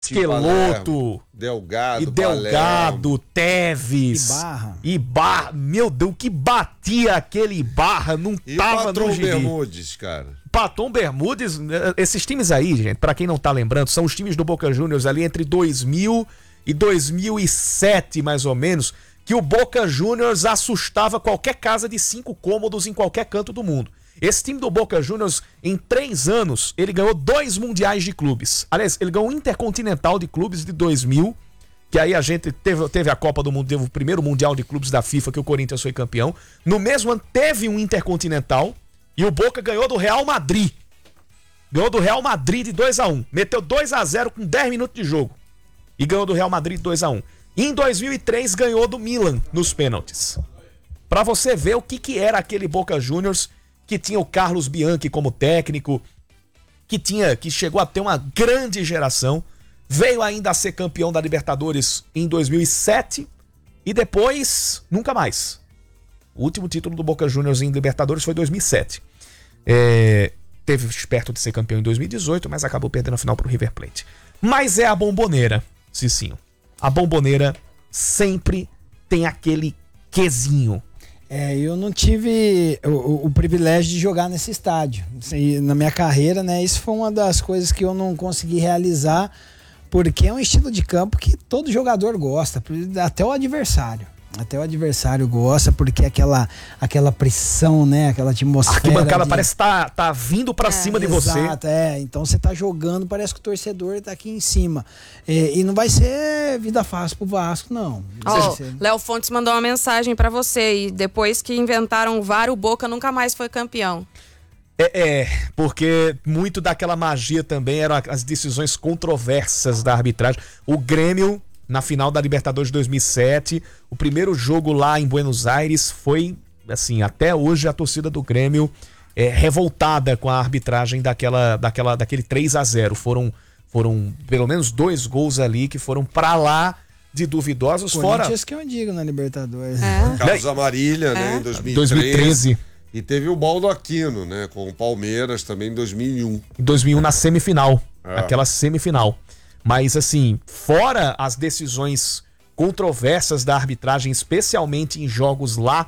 Esqueloto, Delgado, Teves, Ibarra. Meu Deus, que batia aquele Ibarra, não e tava no gibi. E o Paton Bermudes, cara. Paton Bermudes, esses times aí, gente, pra quem não tá lembrando, são os times do Boca Juniors ali entre 2000 e 2007, mais ou menos, que o Boca Juniors assustava qualquer casa de 5 cômodos em qualquer canto do mundo. Esse time do Boca Juniors, em 3 anos, ele ganhou 2 mundiais de clubes. Aliás, ele ganhou um Intercontinental de Clubes de 2000, que aí a gente teve a Copa do Mundo, teve o primeiro Mundial de Clubes da FIFA, que o Corinthians foi campeão. No mesmo ano, teve um Intercontinental, e o Boca ganhou do Real Madrid. Ganhou do Real Madrid de 2-1. Meteu 2-0 com 10 minutos de jogo. E ganhou do Real Madrid de 2-1. E em 2003, ganhou do Milan nos pênaltis. Pra você ver o que era aquele Boca Juniors, que tinha o Carlos Bianchi como técnico, que chegou a ter uma grande geração, veio ainda a ser campeão da Libertadores em 2007 e depois nunca mais. O último título do Boca Juniors em Libertadores foi em 2007. Teve perto de ser campeão em 2018, mas acabou perdendo a final pro River Plate. Mas é a Bombonera, Cicinho. A Bombonera sempre tem aquele quesinho. Eu não tive o privilégio de jogar nesse estádio. Na minha carreira, né, isso foi uma das coisas que eu não consegui realizar, porque é um estilo de campo que todo jogador gosta, até o adversário. Até o adversário gosta, porque aquela pressão, né? Aquela atmosfera. A arquibancada parece que tá vindo pra cima de você. Exato, então você tá jogando, parece que o torcedor tá aqui em cima. E não vai ser vida fácil pro Vasco, não. Léo Fontes mandou uma mensagem pra você, e depois que inventaram o VAR, o Boca nunca mais foi campeão. Porque muito daquela magia também eram as decisões controversas da arbitragem. O Grêmio, na final da Libertadores de 2007, o primeiro jogo lá em Buenos Aires foi, assim, até hoje a torcida do Grêmio revoltada com a arbitragem daquele 3-0. Foram pelo menos 2 gols ali que foram pra lá de duvidosos. Corinthians que eu digo na Libertadores. Carlos Amarília, né, em 2013. E teve o Baldo Aquino, né, com o Palmeiras também em 2001. Em 2001 na semifinal, aquela semifinal. Mas, assim, fora as decisões controversas da arbitragem, especialmente em jogos lá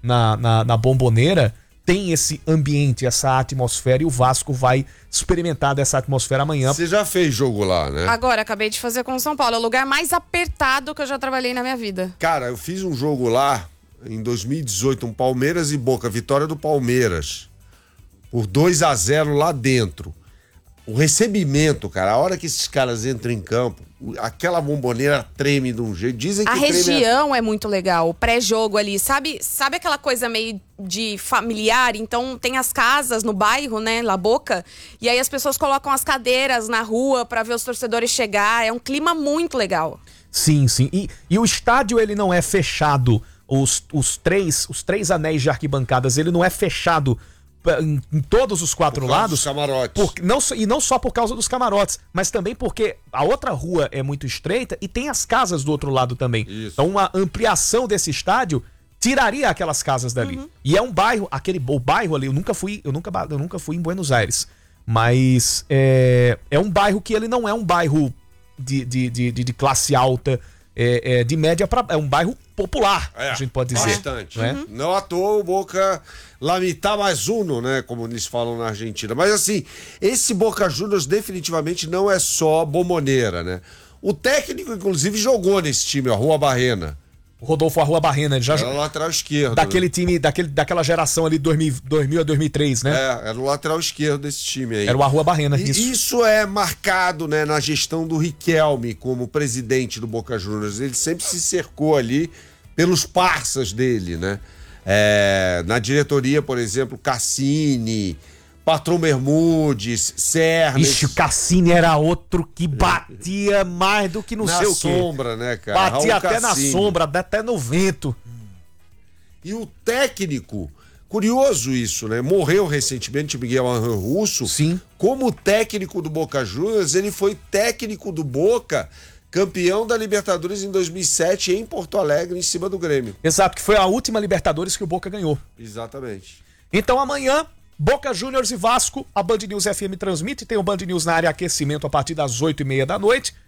na Bombonera, tem esse ambiente, essa atmosfera, e o Vasco vai experimentar dessa atmosfera amanhã. Você já fez jogo lá, né? Agora, acabei de fazer com o São Paulo. É o lugar mais apertado que eu já trabalhei na minha vida. Cara, eu fiz um jogo lá em 2018, um Palmeiras e Boca, vitória do Palmeiras, por 2-0 lá dentro. O recebimento, cara, a hora que esses caras entram em campo, aquela Bombonera treme de um jeito. Dizem que a região é muito legal, o pré-jogo ali, sabe aquela coisa meio de familiar? Então tem as casas no bairro, né, La Boca, e aí as pessoas colocam as cadeiras na rua pra ver os torcedores chegar. É um clima muito legal. Sim. E o estádio, ele não é fechado. Os três anéis de arquibancadas, ele não é fechado em todos os 4 lados. Dos camarotes. Não só por causa dos camarotes, mas também porque a outra rua é muito estreita e tem as casas do outro lado também. Isso. Então uma ampliação desse estádio tiraria aquelas casas dali. E é um bairro, o bairro ali, eu nunca fui em Buenos Aires, mas é um bairro que ele não é um bairro de classe alta, de média é um bairro popular, a gente pode dizer. Bastante. Não à toa o Boca la mitad mais uno, né, como eles falam na Argentina. Mas assim, esse Boca Juniors definitivamente não é só Bombonera, né? O técnico, inclusive, jogou nesse time, a Rua Barrena. O Rodolfo Arrua Barrena, ele já era lateral esquerdo. Daquele time, daquela geração ali, 2000 a 2003, né? Era o lateral esquerdo desse time aí. Era o Arrua Barrena, isso. Isso é marcado, né, na gestão do Riquelme como presidente do Boca Juniors. Ele sempre se cercou ali pelos parças dele, né? Na diretoria, por exemplo, Cassini, Patrão Bermudes, Sernes. Ixi, o Cassini era outro que batia mais do que não sei o quê. Na sombra, né, cara? Batia até na sombra, até no vento. E o técnico, curioso isso, né? Morreu recentemente Miguel Ángel Russo. Sim. Como técnico do Boca Juniors, ele foi técnico do Boca, campeão da Libertadores em 2007 em Porto Alegre, em cima do Grêmio. Exato, que foi a última Libertadores que o Boca ganhou. Exatamente. Então amanhã, Boca Juniors e Vasco, a Band News FM transmite, tem o Band News na área aquecimento a partir das 8h30 da noite.